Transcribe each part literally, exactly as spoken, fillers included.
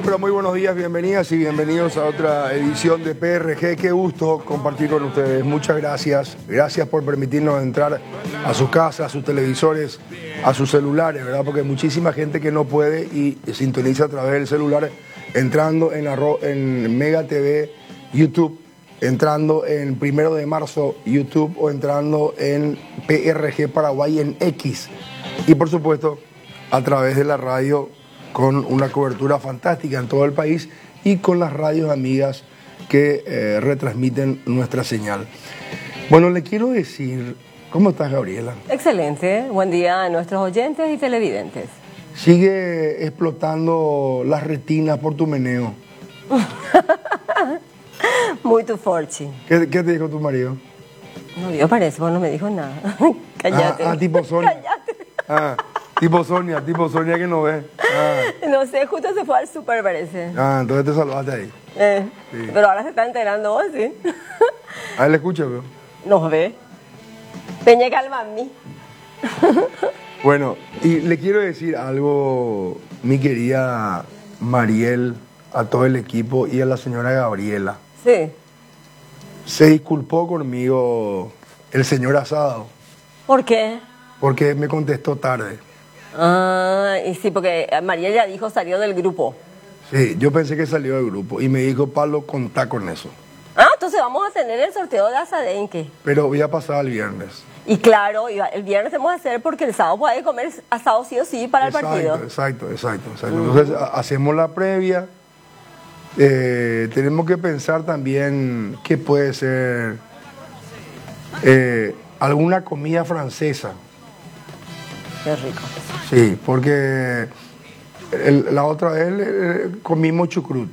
Muy, pero muy buenos días, bienvenidas y bienvenidos a otra edición de P R G. Qué gusto compartir con ustedes. Muchas gracias. Gracias por permitirnos entrar a sus casas, a sus televisores, a sus celulares, ¿verdad? Porque hay muchísima gente que no puede y sintoniza a través del celular entrando en, arro en Mega T V, YouTube, entrando en Primero de Marzo, YouTube, o entrando en P R G Paraguay en X. Y por supuesto, a través de la radio, con una cobertura fantástica en todo el país y con las radios amigas que eh, retransmiten nuestra señal. Bueno, le quiero decir, ¿cómo estás, Gabriela? Excelente, buen día a nuestros oyentes y televidentes. Sigue explotando las retinas por tu meneo. Muy tu forchi. ¿Qué, ¿Qué te dijo tu marido? No, yo parece, vos no me dijo nada. Cállate. Ah, ah, tipo Sonia. Cállate. Ah, tipo Sonia, tipo Sonia que no ve. Ah. No sé, justo se fue al súper, parece. Ah, entonces te salvaste ahí. Eh, Sí. Pero ahora se está enterando vos, ¿sí? A él le escucha, veo. Nos ve. Peña calma a mí. Bueno, y le quiero decir algo, mi querida Mariel, a todo el equipo y a la señora Gabriela. Sí. Se disculpó conmigo el señor Asado, ¿Por qué? porque me contestó tarde. Ah, y sí, porque María ya dijo salió del grupo. Sí, yo pensé que salió del grupo y me dijo, Pablo, contá con eso. Ah, entonces vamos a tener el sorteo de Asadenque. Pero voy a pasar el viernes. Y claro, el viernes vamos a hacer porque el sábado puede comer asado sí o sí para el Exacto, partido. exacto, exacto, exacto. Entonces ha- hacemos la previa. Eh, tenemos que pensar también qué puede ser eh, alguna comida francesa. Qué rico. Sí, porque el- la otra vez eh, comimos chucrut.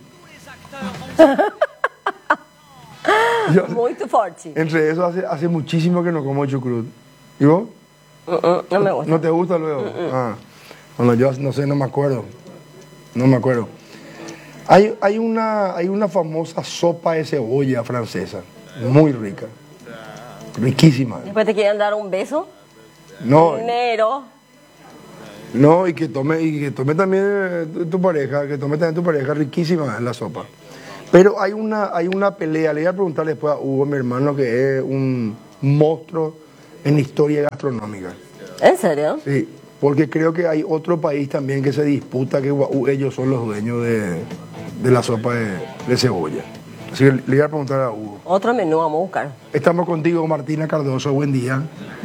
Yo- Muy tu forchi. entre eso hace, hace muchísimo que no como chucrut. ¿Y vos? Mm, mm, no me gusta. ¿No te gusta luego? Ah, bueno, yo no sé, no me acuerdo. No me acuerdo. Hay, hay, una, hay una famosa sopa de cebolla francesa, muy rica, riquísima. Después te quieren dar un beso. No, Dinero. no, y que tome, y que tome también eh, tu, tu pareja, que tome también tu pareja, riquísima es la sopa. Pero hay una, hay una pelea, le voy a preguntar después a Hugo, mi hermano, que es un monstruo en la historia gastronómica. ¿En serio? Sí, porque creo que hay otro país también que se disputa que uh, ellos son los dueños de, de la sopa de, de cebolla. Así que le voy a preguntar a Hugo. Otro menú vamos a buscar. Estamos contigo, Martina Cardoso, buen día.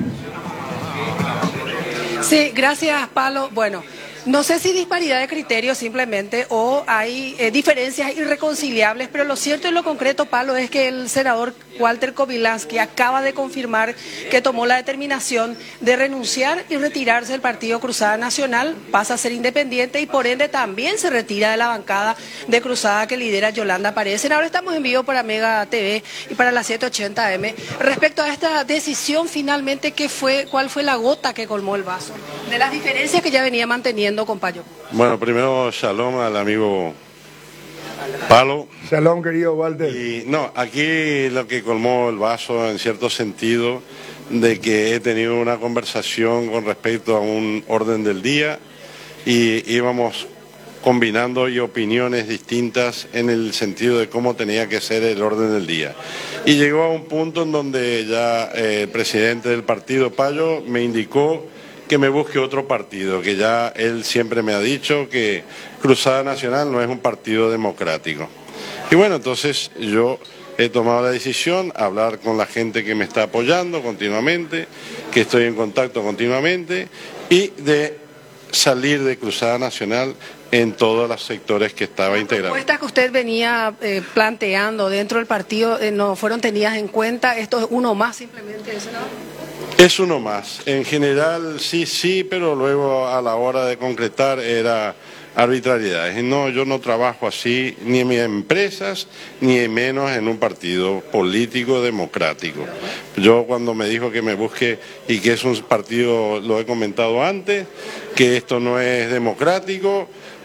Sí, gracias, Pablo. Bueno, no sé si disparidad de criterios simplemente o hay eh, diferencias irreconciliables, pero lo cierto y lo concreto, Pablo, es que el senador Walter Kobylanski acaba de confirmar que tomó la determinación de renunciar y retirarse del partido Cruzada Nacional, pasa a ser independiente y por ende también se retira de la bancada de Cruzada que lidera Yolanda Paredes. Ahora estamos en vivo para Mega T V y para la setecientos ochenta M. Respecto a esta decisión, finalmente, ¿qué fue, cuál fue la gota que colmó el vaso de las diferencias que ya venía manteniendo con Payo? Bueno, primero shalom al amigo Palo. Shalom, querido Walter. Y no, aquí lo que colmó el vaso en cierto sentido de que he tenido una conversación con respecto a un orden del día y íbamos combinando y opiniones distintas en el sentido de cómo tenía que ser el orden del día. Y llegó a un punto en donde ya eh, el presidente del partido, Payo, me indicó que me busque otro partido, que ya él siempre me ha dicho que Cruzada Nacional no es un partido democrático. Y bueno, entonces yo he tomado la decisión, hablar con la gente que me está apoyando continuamente, que estoy en contacto continuamente, y de salir de Cruzada Nacional en todos los sectores que estaba integrado. Las propuestas que usted venía eh, planteando dentro del partido eh, no fueron tenidas en cuenta. ¿Esto es uno más simplemente, senador? Es uno más. En general sí, sí, pero luego a la hora de concretar era arbitrariedades. No, yo no trabajo así ni en mis empresas, ni menos en un partido político democrático. Yo cuando me dijo que me busque y que es un partido, lo he comentado antes, que esto no es democrático,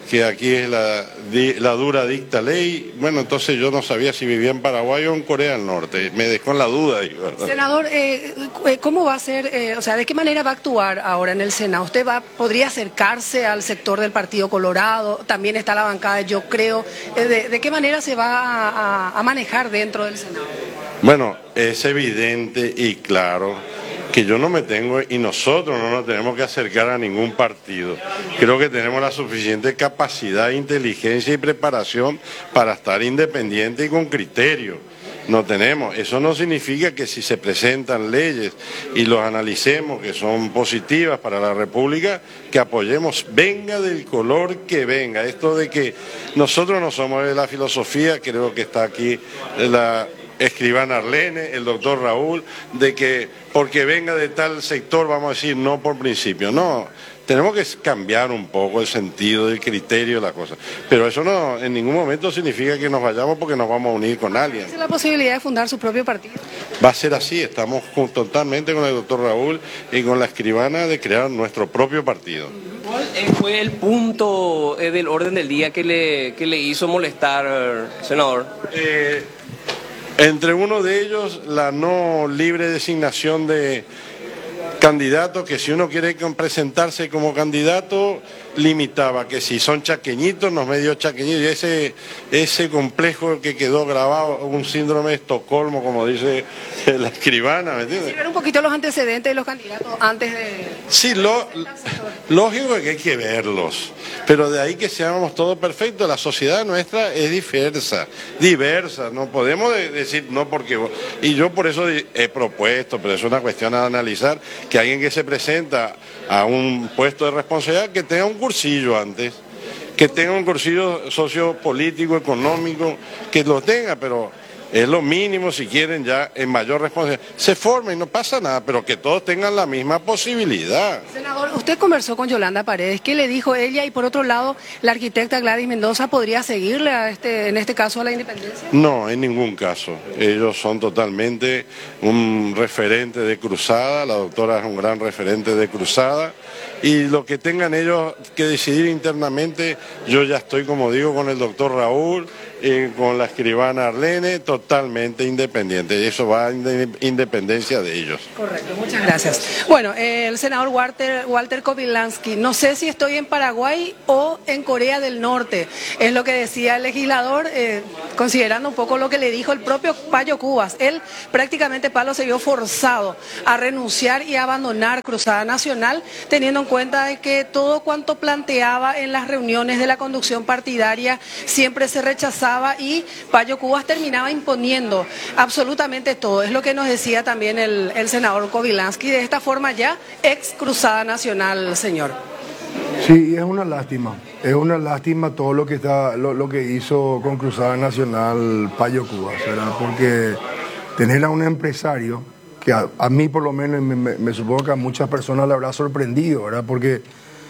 que aquí es la, la dura dicta ley. Bueno, entonces yo no sabía si vivía en Paraguay o en Corea del Norte. Me dejó en la duda. ¿Verdad? Senador, eh, ¿cómo va a ser, eh, o sea, de qué manera va a actuar ahora en el Senado? ¿Usted va, podría acercarse al sector del Partido Colorado? También está la bancada, yo creo. Eh, de, ¿De qué manera se va a, a, a manejar dentro del Senado? Bueno, es evidente y claro que yo no me tengo, y nosotros no nos tenemos que acercar a ningún partido. Creo que tenemos la suficiente capacidad, inteligencia y preparación para estar independientes y con criterio. No tenemos. Eso no significa que si se presentan leyes y los analicemos que son positivas para la República, que apoyemos, venga del color que venga. Esto de que nosotros no somos de la filosofía, creo que está aquí la escribana Arlene, el doctor Raúl, de que porque venga de tal sector vamos a decir no por principio. No, tenemos que cambiar un poco el sentido, el criterio de la cosa. Pero eso no en ningún momento significa que nos vayamos porque nos vamos a unir con alguien. ¿Es la posibilidad de fundar su propio partido? Va a ser así, estamos totalmente con el doctor Raúl y con la escribana de crear nuestro propio partido. ¿Cuál fue el punto del orden del día que le, que le hizo molestar, senador? Eh, Entre uno de ellos, la no libre designación de candidatos, que si uno quiere presentarse como candidato, limitaba, que si son chaqueñitos, nos medio chaqueñitos, y ese, ese complejo que quedó grabado, un síndrome de Estocolmo, como dice la escribana, ¿me entiendes? Sí, ver un poquito los antecedentes de los candidatos antes de... Sí, lo, lógico que hay que verlos, pero de ahí que seamos todos perfectos. La sociedad nuestra es diversa, diversa, no podemos decir no porque... Y yo por eso he propuesto, pero es una cuestión a analizar, que alguien que se presenta a un puesto de responsabilidad que tenga un cursillo antes, que tenga un cursillo sociopolítico, económico, que lo tenga, pero es lo mínimo si quieren ya en mayor responsabilidad. Se formen, no pasa nada, pero que todos tengan la misma posibilidad. Senador, usted conversó con Yolanda Paredes, ¿qué le dijo ella? Y por otro lado, la arquitecta Gladys Mendoza, ¿podría seguirle a este, en este caso a la independencia? No, en ningún caso. Ellos son totalmente un referente de Cruzada, la doctora es un gran referente de Cruzada, y lo que tengan ellos que decidir internamente, yo ya estoy, como digo, con el doctor Raúl, eh, con la escribana Arlene, totalmente independiente, y eso va a independencia de ellos. Correcto, muchas gracias. Bueno, eh, el senador Walter, Walter Kobylanski, no sé si estoy en Paraguay o en Corea del Norte, es lo que decía el legislador, eh, considerando un poco lo que le dijo el propio Payo Cubas. Él prácticamente, Palo, se vio forzado a renunciar y a abandonar Cruzada Nacional, teniendo en cuenta de que todo cuanto planteaba en las reuniones de la conducción partidaria siempre se rechazaba y Payo Cubas terminaba imponiendo absolutamente todo. Es lo que nos decía también el, el senador Kobylanski, de esta forma ya ex Cruzada Nacional, señor. Sí, es una lástima, es una lástima todo lo que está, lo, lo que hizo con Cruzada Nacional Payo Cubas, ¿verdad? Porque tener a un empresario que a, a mí por lo menos me, me, me supongo que a muchas personas le habrá sorprendido, ¿verdad? Porque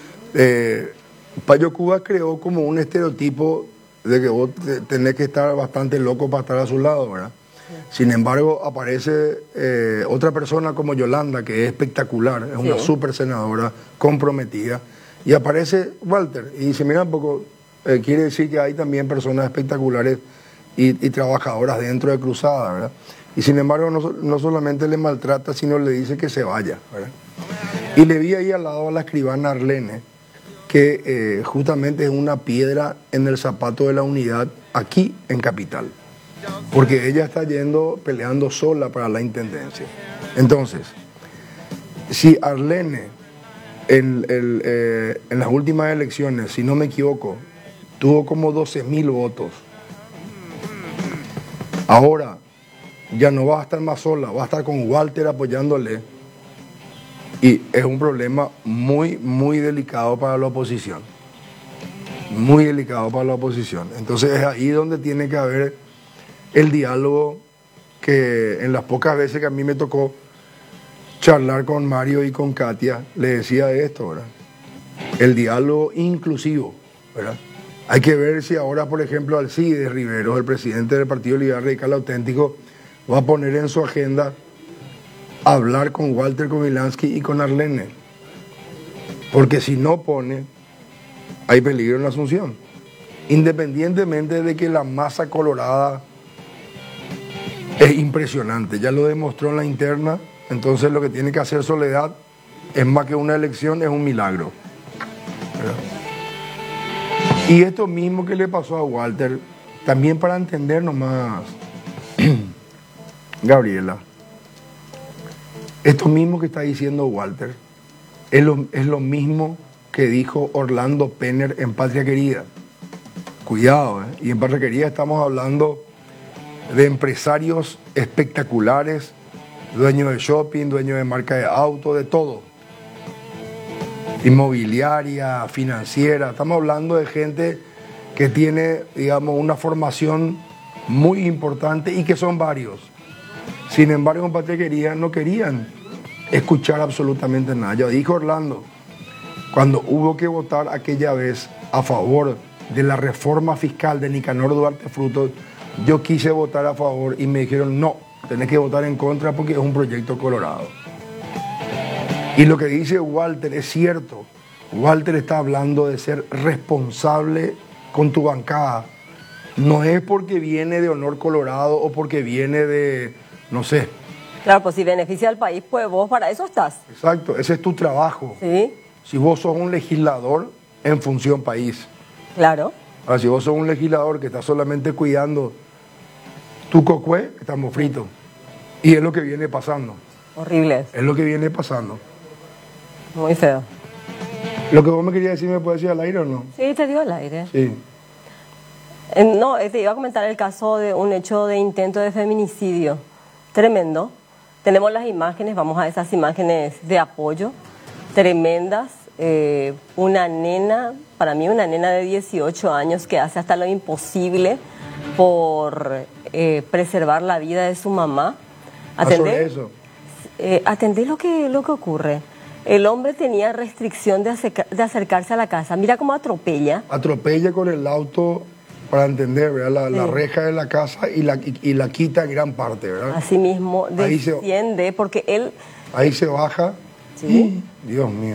eh, Payo Cubas creó como un estereotipo de que vos tenés que estar bastante loco para estar a su lado, ¿verdad? Sin embargo, aparece eh, otra persona como Yolanda, que es espectacular, es una sí. súper senadora, comprometida, y aparece Walter, y dice, mira un poco, eh, quiere decir que hay también personas espectaculares y, y trabajadoras dentro de Cruzada, ¿verdad? Y sin embargo, no, no solamente le maltrata, sino le dice que se vaya, ¿verdad? Y le vi ahí al lado a la escribana Arlene, que eh, justamente es una piedra en el zapato de la unidad aquí en Capital, porque ella está yendo, peleando sola para la intendencia. Entonces, si Arlene en, el, eh, en las últimas elecciones, si no me equivoco, tuvo como doce mil votos, ahora ya no va a estar más sola, va a estar con Walter apoyándole. Y es un problema muy, muy delicado para la oposición. Muy delicado para la oposición. Entonces es ahí donde tiene que haber el diálogo que en las pocas veces que a mí me tocó charlar con Mario y con Katia, le decía esto, ¿verdad? El diálogo inclusivo, ¿verdad? Hay que ver si ahora, por ejemplo, Alcides Rivero, el presidente del Partido Liberal Radical Auténtico, va a poner en su agenda hablar con Walter Kobylanski y con Arlene, porque si no pone, hay peligro en la Asunción. Independientemente de que la masa colorada es impresionante, ya lo demostró en la interna, entonces lo que tiene que hacer Soledad es más que una elección, es un milagro. ¿Verdad? Y esto mismo que le pasó a Walter, también para entendernos más, Gabriela, esto mismo que está diciendo Walter, es lo, es lo mismo que dijo Orlando Penner en Patria Querida. Cuidado, ¿eh? Y en Patria Querida estamos hablando de empresarios espectaculares, dueños de shopping, dueños de marca de auto, de todo. Inmobiliaria, financiera, estamos hablando de gente que tiene, digamos, una formación muy importante y que son varios. Sin embargo, en Patria Querida no querían escuchar absolutamente nada. Ya dijo Orlando, cuando hubo que votar aquella vez a favor de la reforma fiscal de Nicanor Duarte Frutos, yo quise votar a favor y me dijeron, no, tenés que votar en contra porque es un proyecto colorado. Y lo que dice Walter es cierto. Walter está hablando de ser responsable con tu bancada. No es porque viene de Honor Colorado o porque viene de, no sé. Claro, pues si beneficia al país, pues vos para eso estás. Exacto, ese es tu trabajo. Sí. Si vos sos un legislador en función país. Claro. Ahora, si vos sos un legislador que está solamente cuidando tu cocue, estamos fritos. Y es lo que viene pasando. Horrible. Es lo que viene pasando. Muy feo. Lo que vos me querías decir, ¿me puedes decir al aire o no? Sí, te dio al aire. Sí. Eh, No, eh, te iba a comentar el caso de un hecho de intento de feminicidio. Tremendo. Tenemos las imágenes, vamos a esas imágenes de apoyo. Tremendas. Eh, una nena, para mí una nena de dieciocho años que hace hasta lo imposible por eh, preservar la vida de su mamá. ¿Atendé eso? Eh, atendé lo que, lo que ocurre. El hombre tenía restricción de, acerca, de acercarse a la casa. Mira cómo atropella. Atropella con el auto, para entender, ¿verdad? La, Sí. la reja de la casa y la, y, y la quita en gran parte, ¿verdad? Así mismo Ahí se- desciende, porque él... Ahí se baja. Sí. Dios mío.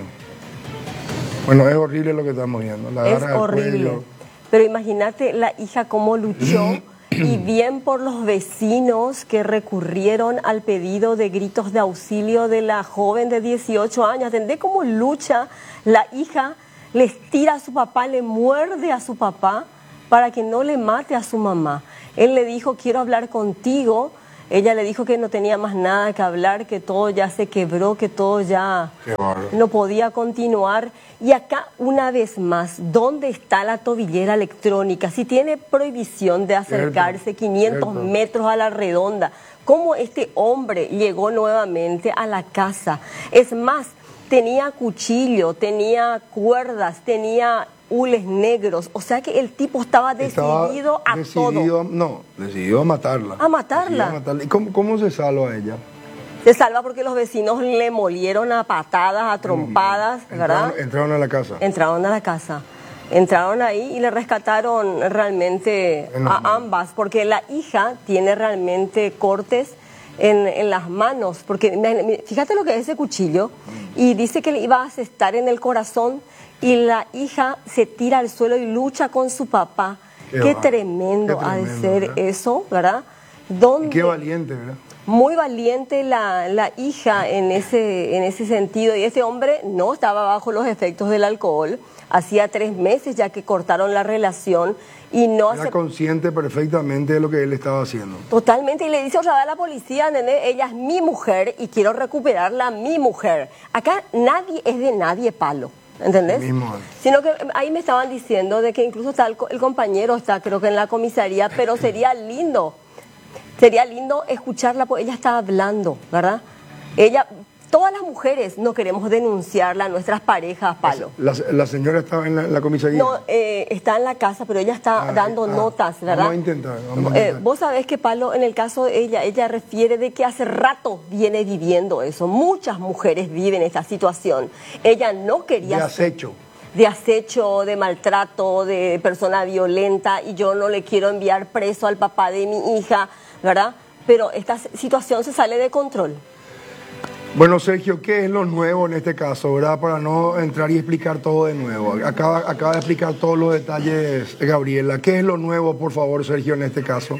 Bueno, es horrible lo que estamos viendo. La Es agarra del horrible. cuello. Pero imagínate la hija cómo luchó y bien por los vecinos que recurrieron al pedido de gritos de auxilio de la joven de dieciocho años. Atendé cómo lucha la hija, les tira a su papá, le muerde a su papá para que no le mate a su mamá. Él le dijo, quiero hablar contigo. Ella le dijo que no tenía más nada que hablar, que todo ya se quebró, que todo ya Qué bárbaro. no podía continuar. Y acá, una vez más, ¿dónde está la tobillera electrónica? Si tiene prohibición de acercarse Cierto, quinientos cierto. metros a la redonda, ¿cómo este hombre llegó nuevamente a la casa? Es más, tenía cuchillo, tenía cuerdas, tenía hules negros. O sea que el tipo estaba Estaba decidido a decidido, todo. No, decidió a matarla. A matarla. Decidió a matarla. ¿Y cómo, cómo se salva a ella? Se salva porque los vecinos le molieron a patadas, a trompadas, ¿verdad? Entraron, entraron a la casa. Entraron a la casa. Entraron ahí y le rescataron realmente Menos a mal. ambas, porque la hija tiene realmente cortes en, en las manos, porque me- fíjate lo que es ese cuchillo, y dice que le iba a asestar en el corazón, y la hija se tira al suelo y lucha con su papá. Qué Qué, va- tremendo qué ha de tremendo, ser ¿verdad? eso, ¿verdad? Y ¿Dónde? qué valiente, ¿verdad? Muy valiente la, la hija en ese, en ese sentido, y este hombre no estaba bajo los efectos del alcohol. Hacía tres meses ya que cortaron la relación y no Era hace consciente perfectamente de lo que él estaba haciendo. totalmente, y le dice otra vez a la policía, nene, ella es mi mujer y quiero recuperarla, mi mujer. Acá nadie es de nadie, Palo, ¿entendés? Mismo. Sino que ahí me estaban diciendo de que incluso está el, co- el compañero, está creo que en la comisaría, pero sería lindo, sería lindo escucharla, porque ella está hablando, ¿verdad? Ella, todas las mujeres no queremos denunciarla a nuestras parejas, Palo. La, la señora estaba en la, en la comisaría. No, eh, está en la casa, pero ella está Ah, dando ah, notas, ¿verdad? Vamos a intentar, vamos a Eh, intentar. vos sabés que, Palo, en el caso de ella, ella refiere de que hace rato viene viviendo eso. Muchas mujeres viven esta situación. Ella no De quería... acecho. de acecho, de maltrato, de persona violenta, y yo no le quiero enviar preso al papá de mi hija, ¿verdad? Pero esta situación se sale de control. Bueno, Sergio, ¿qué es lo nuevo en este caso, verdad? Para no entrar y explicar todo de nuevo. Acaba, acaba de explicar todos los detalles, Gabriela. ¿Qué es lo nuevo, por favor, Sergio, en este caso?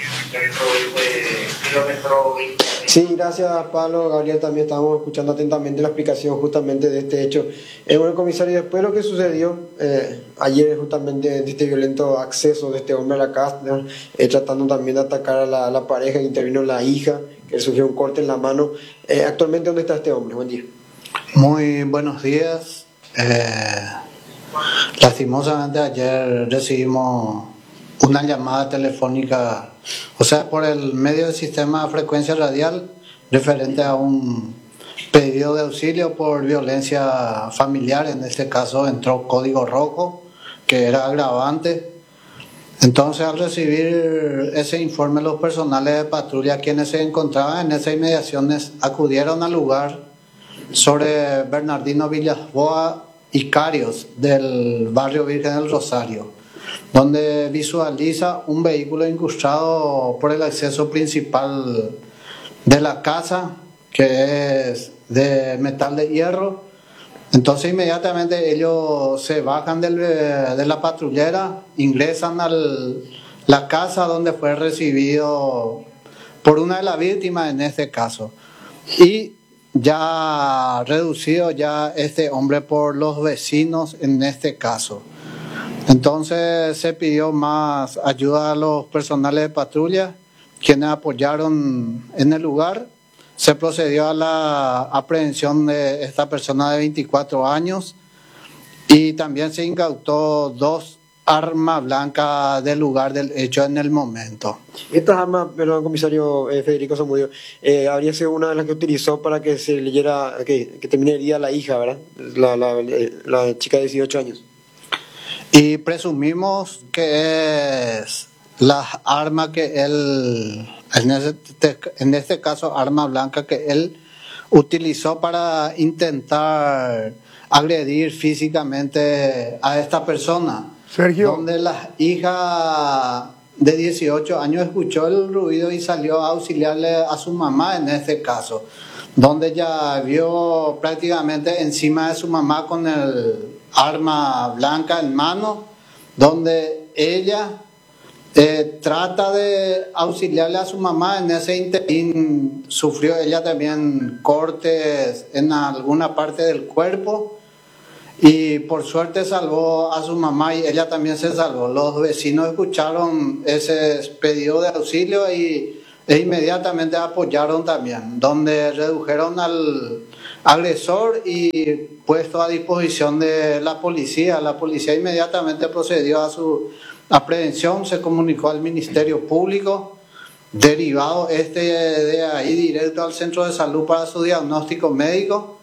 Sí, gracias, Pablo. Gabriel, también estamos escuchando atentamente la explicación justamente de este hecho. Eh, bueno, comisario, después de lo que sucedió eh, ayer, justamente de este violento acceso de este hombre a la casa, eh, tratando también de atacar a la, a la pareja, que intervino la hija, que sufrió un corte en la mano. Eh, actualmente, ¿dónde está este hombre? Buen día. Muy buenos días. Eh, lastimosamente ayer recibimos una llamada telefónica, o sea, por el medio del sistema de frecuencia radial, referente a un pedido de auxilio por violencia familiar. En este caso entró código rojo, que era agravante. Entonces, al recibir ese informe, los personales de patrulla, quienes se encontraban en esas inmediaciones, acudieron al lugar sobre Bernardino Villasboa y Carios, del barrio Virgen del Rosario, donde visualiza un vehículo incrustado por el acceso principal de la casa, que es de metal de hierro. Entonces inmediatamente ellos se bajan del, de la patrullera, ingresan a la casa donde fue recibido por una de las víctimas en este caso, y ya reducido ya este hombre por los vecinos en este caso. Entonces se pidió más ayuda a los personales de patrulla, quienes apoyaron en el lugar. Se procedió a la aprehensión de esta persona de veinticuatro años y también se incautó dos armas blancas del lugar del hecho en el momento. Estas armas, perdón, comisario eh, Federico Zamudio, eh, habría sido una de las que utilizó para que se leyera, que, que termine herida la hija, ¿verdad? La, la, la chica de dieciocho años. Y presumimos que es las armas que él, en este, en este caso arma blanca que él utilizó para intentar agredir físicamente a esta persona. Sergio. Donde la hija de dieciocho años escuchó el ruido y salió a auxiliarle a su mamá en este caso, donde ya vio prácticamente encima de su mamá con el arma blanca en mano, donde ella eh, trata de auxiliarle a su mamá. En ese interín sufrió ella también cortes en alguna parte del cuerpo y por suerte salvó a su mamá y ella también se salvó. Los vecinos escucharon ese pedido de auxilio y e inmediatamente apoyaron también, donde redujeron al agresor y puesto a disposición de la policía. La policía inmediatamente procedió a su aprehensión, se comunicó al Ministerio Público, derivado este de ahí directo al centro de salud para su diagnóstico médico,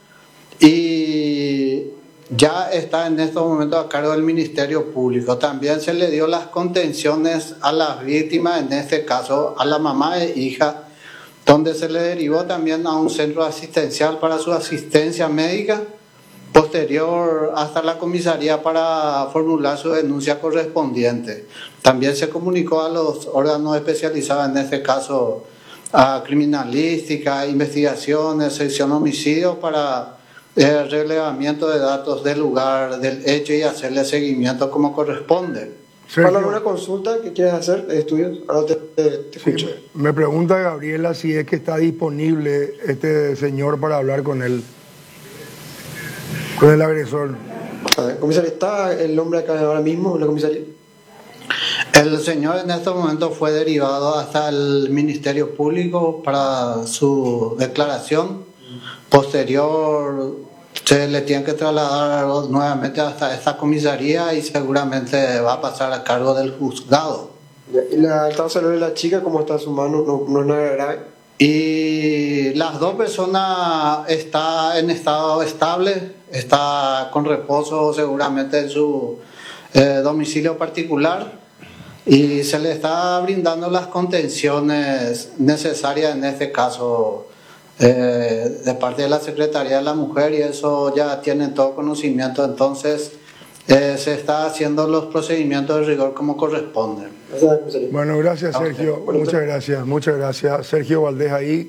y ya está en estos momentos a cargo del Ministerio Público. También se le dio las contenciones a las víctimas, en este caso a la mamá e hija, donde se le derivó también a un centro asistencial para su asistencia médica, posterior hasta la comisaría para formular su denuncia correspondiente. También se comunicó a los órganos especializados, en este caso a criminalística, investigaciones, sección homicidio, para el relevamiento de datos del lugar del hecho y hacerle seguimiento como corresponde. ¿Para alguna consulta que quieras hacer de estudios? Ahora te, te, te escucho. Sí, me pregunta Gabriela si es que está disponible este señor para hablar con él, con el agresor. A ver, comisario, ¿está el hombre acá ahora mismo en la comisaría? El señor en este momento fue derivado hasta el Ministerio Público para su declaración. Posterior se le tiene que trasladar nuevamente hasta esta comisaría y seguramente va a pasar a cargo del juzgado. ¿Y la, el estado de salud de la chica, cómo está su mano? ¿No, no es nada grave? Y las dos personas están en estado estable, está con reposo seguramente en su eh, domicilio particular, y se le está brindando las contenciones necesarias en este caso eh, de parte de la Secretaría de la Mujer, y eso ya tienen todo conocimiento. Entonces eh, se está haciendo los procedimientos de rigor como corresponden. Bueno, gracias Sergio, muchas gracias, muchas gracias. Sergio Valdés ahí,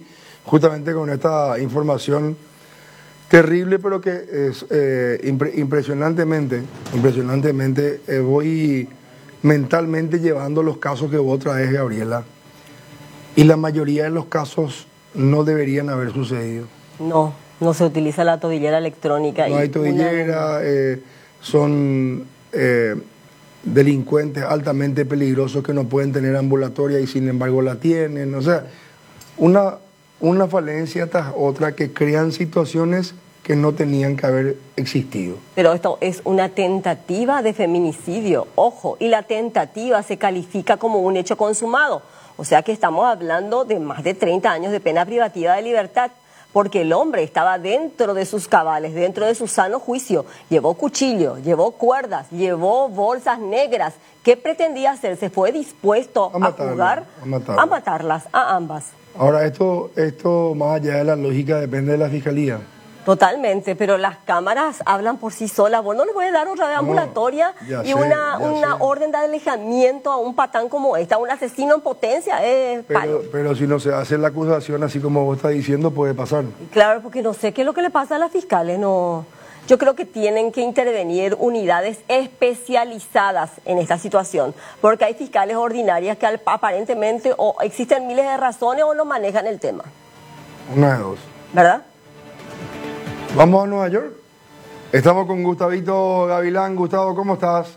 justamente con esta información terrible, pero que es eh, impre impresionantemente, impresionantemente eh, voy mentalmente llevando los casos que vos traes, Gabriela, y la mayoría de los casos no deberían haber sucedido. No, no se utiliza la tobillera electrónica. No hay tobillera, eh, son eh, delincuentes altamente peligrosos que no pueden tener ambulatoria y sin embargo la tienen. O sea, una, una falencia tras otra que crean situaciones que no tenían que haber existido. Pero esto es una tentativa de feminicidio, ojo, y la tentativa se califica como un hecho consumado. O sea que estamos hablando de más de treinta años de pena privativa de libertad, porque el hombre estaba dentro de sus cabales, dentro de su sano juicio. Llevó cuchillo, llevó cuerdas, llevó bolsas negras. ¿Qué pretendía hacer? Se fue dispuesto a, matarla, a jugar, a, matarla. a matarlas, a ambas. Ahora, esto, esto más allá de la lógica depende de la fiscalía. Totalmente, pero las cámaras hablan por sí solas. Vos no le puedes dar otra de ambulatoria no, y sé, una, una orden de alejamiento a un patán como esta, un asesino en potencia. Eh, pero, pero si no se hace la acusación así como vos estás diciendo, puede pasar. Claro, porque no sé qué es lo que le pasa a las fiscales. No, yo creo que tienen que intervenir unidades especializadas en esta situación, porque hay fiscales ordinarias que aparentemente o existen miles de razones o no manejan el tema. Una de dos. ¿Verdad? Vamos a Nueva York. Estamos con Gustavito Gavilán. Gustavo, ¿cómo estás?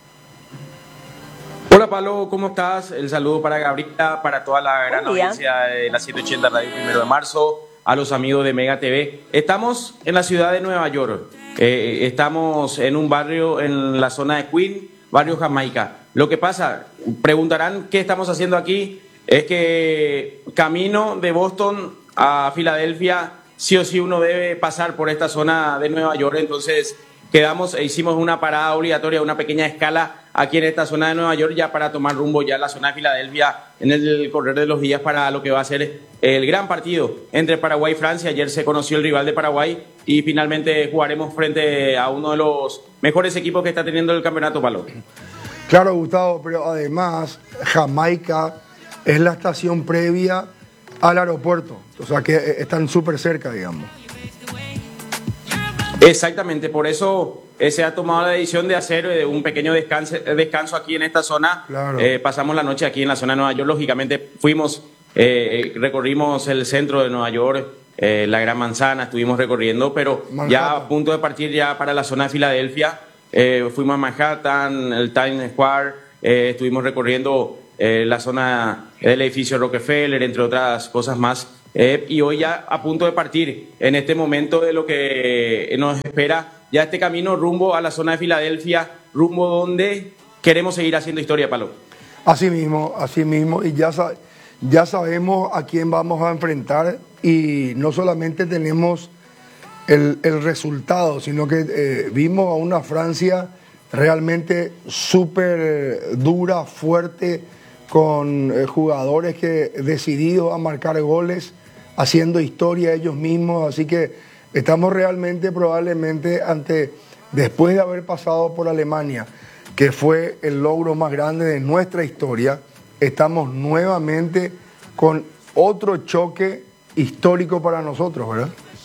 Hola, Pablo, ¿cómo estás? El saludo para Gabriela, para toda la gran audiencia de la setecientos ochenta Radio Primero de Marzo, a los amigos de Mega T V. Estamos en la ciudad de Nueva York. Eh, estamos en un barrio en la zona de Queens, barrio Jamaica. Lo que pasa, preguntarán qué estamos haciendo aquí, es que camino de Boston a Filadelfia, sí o sí uno debe pasar por esta zona de Nueva York, entonces quedamos e hicimos una parada obligatoria, una pequeña escala aquí en esta zona de Nueva York ya para tomar rumbo ya a la zona de Filadelfia en el correr de los días para lo que va a ser el gran partido entre Paraguay y Francia. Ayer se conoció el rival de Paraguay y finalmente jugaremos frente a uno de los mejores equipos que está teniendo el campeonato, Palo. Claro, Gustavo, pero además Jamaica es la estación previa al aeropuerto, o sea que están súper cerca, digamos. Exactamente, por eso eh, se ha tomado la decisión de hacer eh, un pequeño descanso, descanso aquí en esta zona. Claro. Eh, pasamos la noche aquí en la zona de Nueva York, lógicamente fuimos, eh, recorrimos el centro de Nueva York, eh, la Gran Manzana, estuvimos recorriendo, pero Manhattan. Ya a punto de partir ya para la zona de Filadelfia, eh, fuimos a Manhattan, el Times Square, eh, estuvimos recorriendo Eh, la zona del edificio Rockefeller, entre otras cosas más. Eh, y hoy ya a punto de partir en este momento de lo que nos espera, ya este camino rumbo a la zona de Filadelfia, rumbo donde queremos seguir haciendo historia, Palo. Así mismo, así mismo, y ya, ya sabemos a quién vamos a enfrentar y no solamente tenemos el, el resultado, sino que eh, vimos a una Francia realmente súper dura, fuerte, con eh, jugadores que decididos a marcar goles, haciendo historia ellos mismos, así que estamos realmente probablemente ante, después de haber pasado por Alemania, que fue el logro más grande de nuestra historia, estamos nuevamente con otro choque histórico para nosotros, ¿verdad?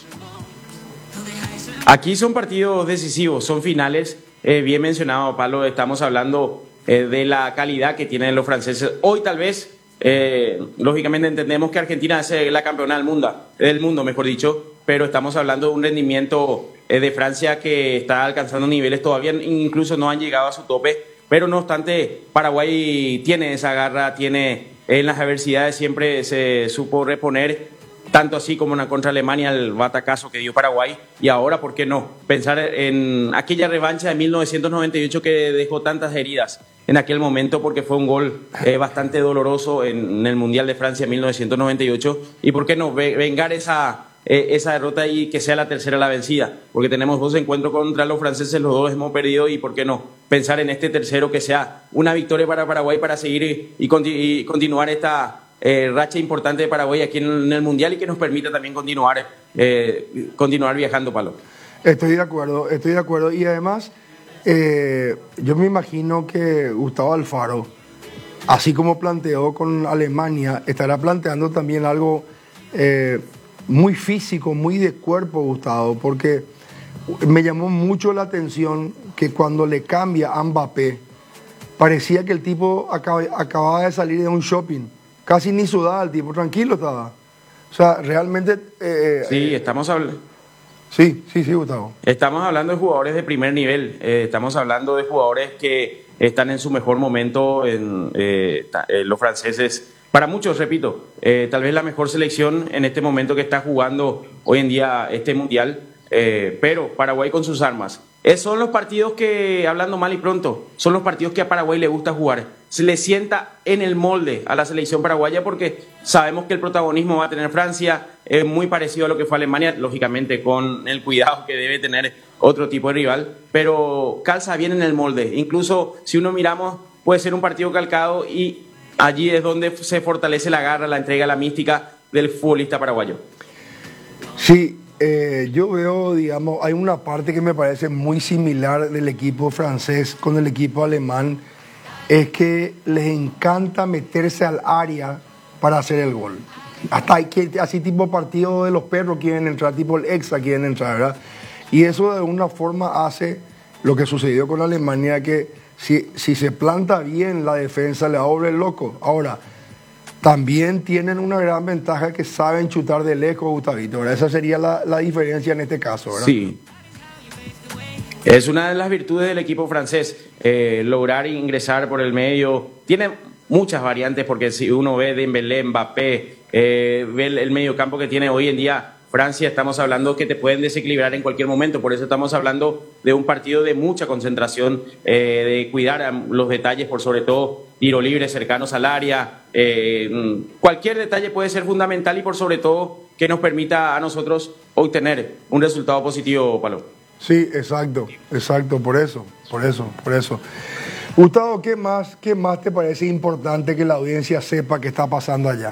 Aquí son partidos decisivos, son finales, eh, bien mencionado, Pablo, estamos hablando Eh, de la calidad que tienen los franceses. Hoy tal vez, eh, lógicamente entendemos que Argentina es la campeona del mundo, del mundo, mejor dicho, pero estamos hablando de un rendimiento eh, de Francia que está alcanzando niveles todavía, incluso no han llegado a su tope, pero no obstante, Paraguay tiene esa garra, tiene en las adversidades siempre se supo reponer, tanto así como en contra Alemania, el batacazo que dio Paraguay, y ahora, ¿por qué no? Pensar en aquella revancha de mil novecientos noventa y ocho que dejó tantas heridas en aquel momento, porque fue un gol eh, bastante doloroso en, en el Mundial de Francia mil novecientos noventa y ocho, y ¿por qué no? Vengar esa, eh, esa derrota y que sea la tercera la vencida, porque tenemos dos encuentros contra los franceses, los dos hemos perdido, y ¿por qué no? Pensar en este tercero que sea una victoria para Paraguay para seguir y, y, conti y continuar esta Eh, racha importante de Paraguay aquí en, en el Mundial y que nos permita también continuar eh, continuar viajando, Palo. Estoy de acuerdo, estoy de acuerdo. Y además, eh, yo me imagino que Gustavo Alfaro, así como planteó con Alemania, estará planteando también algo eh, muy físico, muy de cuerpo, Gustavo, porque me llamó mucho la atención que cuando le cambia a Mbappé, parecía que el tipo acaba, acababa de salir de un shopping, casi ni sudaba el tipo, tranquilo estaba. O sea, realmente... Eh, sí, estamos hablando... Sí, sí, sí, Gustavo. Estamos hablando de jugadores de primer nivel, eh, estamos hablando de jugadores que están en su mejor momento, en, eh, eh, los franceses, para muchos, repito, eh, tal vez la mejor selección en este momento que está jugando hoy en día este Mundial, eh, pero Paraguay con sus armas. Eh, son los partidos que, hablando mal y pronto, son los partidos que a Paraguay le gusta jugar. Se le sienta en el molde a la selección paraguaya porque sabemos que el protagonismo va a tener Francia, es muy parecido a lo que fue Alemania, lógicamente con el cuidado que debe tener otro tipo de rival, pero calza bien en el molde. Incluso si uno miramos, puede ser un partido calcado y allí es donde se fortalece la garra, la entrega, la mística del futbolista paraguayo. Sí, eh, yo veo, digamos, hay una parte que me parece muy similar del equipo francés con el equipo alemán, es que les encanta meterse al área para hacer el gol. Hasta hay que, así tipo partido de los perros quieren entrar, tipo el extra quieren entrar, ¿verdad? Y eso de alguna forma hace lo que sucedió con Alemania, que si, si se planta bien la defensa le abre el loco. Ahora, también tienen una gran ventaja que saben chutar de lejos, Gustavito, ¿verdad? Esa sería la, la diferencia en este caso, ¿verdad? Sí. Es una de las virtudes del equipo francés, eh, lograr ingresar por el medio. Tiene muchas variantes porque si uno ve Dembélé, Mbappé, eh, ve el, el mediocampo que tiene hoy en día Francia, estamos hablando que te pueden desequilibrar en cualquier momento. Por eso estamos hablando de un partido de mucha concentración, eh, de cuidar los detalles, por sobre todo tiro libre cercanos al área. Eh, cualquier detalle puede ser fundamental y por sobre todo que nos permita a nosotros obtener un resultado positivo, Palo. Sí, exacto, exacto, por eso, por eso, por eso. Gustavo, ¿qué más, qué más te parece importante que la audiencia sepa qué está pasando allá?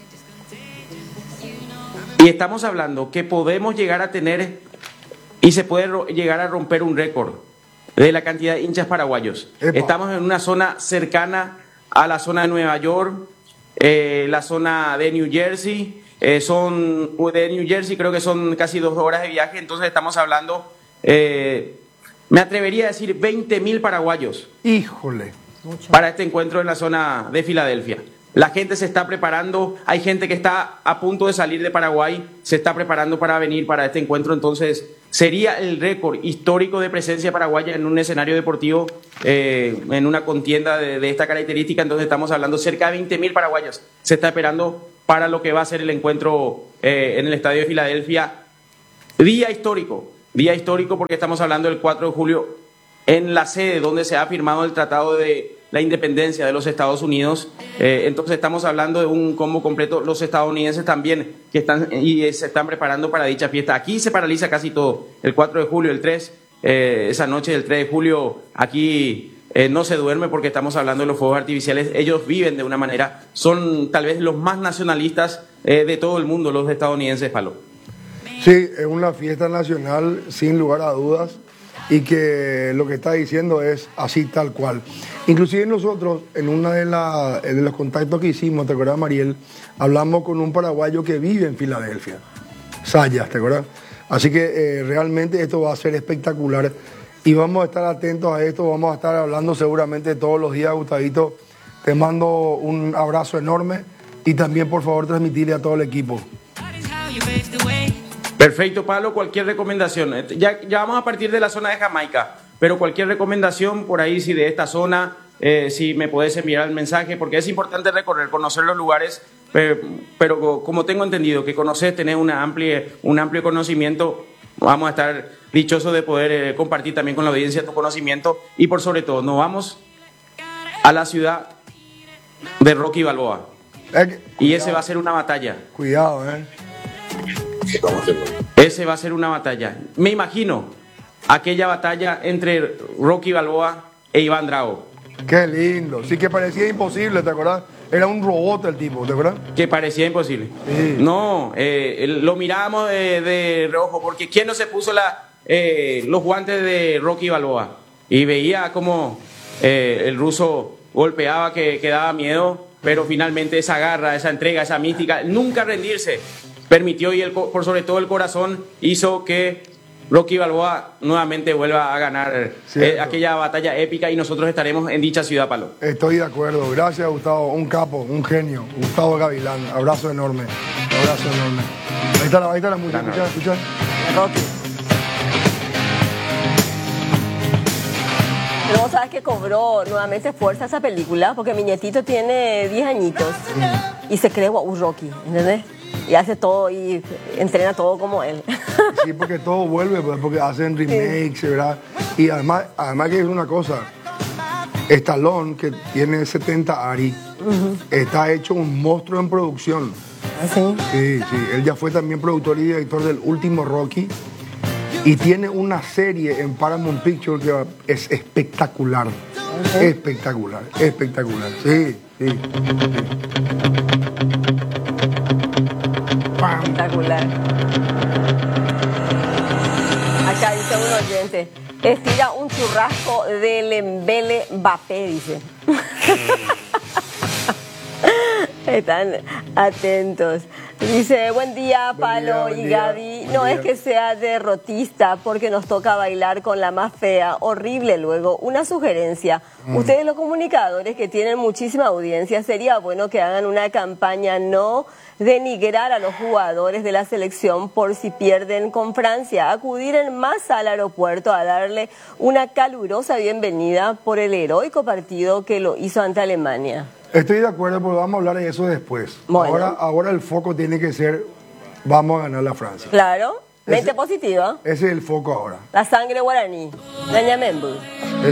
Y estamos hablando que podemos llegar a tener y se puede llegar a romper un récord de la cantidad de hinchas paraguayos. Epa. Estamos en una zona cercana a la zona de Nueva York, eh, la zona de New Jersey, eh, son de New Jersey creo que son casi dos horas de viaje, entonces estamos hablando... Eh, me atrevería a decir veinte mil paraguayos. Híjole. Para este encuentro en la zona de Filadelfia. La gente se está preparando, hay gente que está a punto de salir de Paraguay, se está preparando para venir para este encuentro, entonces sería el récord histórico de presencia paraguaya en un escenario deportivo, eh, en una contienda de, de esta característica, entonces estamos hablando cerca de veinte mil paraguayos. Se está esperando para lo que va a ser el encuentro eh, en el estadio de Filadelfia. Día histórico. Día histórico porque estamos hablando del cuatro de julio en la sede donde se ha firmado el Tratado de la Independencia de los Estados Unidos. Eh, entonces estamos hablando de un combo completo. Los estadounidenses también que están y se están preparando para dicha fiesta. Aquí se paraliza casi todo. El cuatro de julio, el tres, eh, esa noche del tres de julio, aquí eh, no se duerme porque estamos hablando de los fuegos artificiales. Ellos viven de una manera, son tal vez los más nacionalistas eh, de todo el mundo, los estadounidenses, Palo. Sí, es una fiesta nacional sin lugar a dudas y que lo que está diciendo es así tal cual. Inclusive nosotros en uno de, la, de los contactos que hicimos, ¿te acuerdas, Mariel? Hablamos con un paraguayo que vive en Filadelfia, Sayas, ¿te acuerdas? Así que eh, realmente esto va a ser espectacular y vamos a estar atentos a esto, vamos a estar hablando seguramente todos los días, Gustavito. Te mando un abrazo enorme y también por favor transmitirle a todo el equipo. Perfecto, Pablo, cualquier recomendación. Ya, ya vamos a partir de la zona de Jamaica, pero cualquier recomendación por ahí, si de esta zona, eh, si me podés enviar el mensaje, porque es importante recorrer, conocer los lugares, pero, pero como tengo entendido que conoces, tenés una amplia, un amplio conocimiento, vamos a estar dichosos de poder eh, compartir también con la audiencia tu conocimiento y por sobre todo, nos vamos a la ciudad de Rocky Balboa. Eh, y ese va a ser una batalla. Cuidado, eh. Ese va a ser una batalla. Me imagino aquella batalla entre Rocky Balboa e Iván Drago. Qué lindo. Sí que parecía imposible, ¿te acuerdas? Era un robot el tipo, ¿te acuerdas? Que parecía imposible. Sí. No, eh, lo mirábamos de, de reojo porque ¿quién no se puso la, eh, los guantes de Rocky Balboa? Y veía como eh, el ruso golpeaba, que, que daba miedo, pero finalmente esa garra, esa entrega, esa mística, nunca rendirse. permitió y el, por sobre todo el corazón hizo que Rocky Balboa nuevamente vuelva a ganar eh, aquella batalla épica y nosotros estaremos en dicha ciudad, Palo. Estoy de acuerdo. Gracias, Gustavo. Un capo, un genio. Gustavo Gavilán. Abrazo enorme. Abrazo enorme. Ahí está la, ahí está la música. Escucha, escucha. Rocky. Pero vos sabes que cobró nuevamente fuerza esa película, porque mi nietito tiene diez añitos y se cree wow, Rocky, ¿entendés? Y hace todo y entrena todo como él. Sí, porque todo vuelve, pues, porque hacen remakes, sí. ¿Verdad? Y además, además que es una cosa, Stallone, que tiene setenta Ari, uh-huh. Está hecho un monstruo en producción. ¿Ah, sí? Sí, sí. Él ya fue también productor y director del último Rocky. Y tiene una serie en Paramount Pictures que es espectacular. Okay. Espectacular, espectacular. Sí, sí. sí. Espectacular. Acá dice un oyente, estira un churrasco del Embele Mbappé, dice. Están atentos. Dice, buen día, Palo y Gaby. No es que sea derrotista porque nos toca bailar con la más fea, horrible luego. Una sugerencia. Mm. Ustedes los comunicadores que tienen muchísima audiencia, sería bueno que hagan una campaña no denigrar a los jugadores de la selección por si pierden con Francia. Acudir en masa al aeropuerto a darle una calurosa bienvenida por el heroico partido que lo hizo ante Alemania. Estoy de acuerdo, pero vamos a hablar de eso después. Bueno. Ahora, ahora el foco tiene que ser, vamos a ganar la Francia. Claro, mente ese, positiva. Ese es el foco ahora. La sangre guaraní, Ñañamembu.